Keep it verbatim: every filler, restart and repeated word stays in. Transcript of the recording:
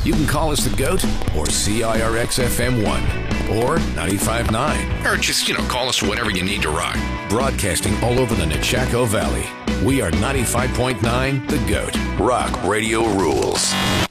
You can call us the GOAT or C I R X F M one or ninety-five point nine. Or just, you know, call us whatever you need to rock. Broadcasting all over the Nechako Valley. We are ninety-five point nine, the GOAT. Rock Radio rules.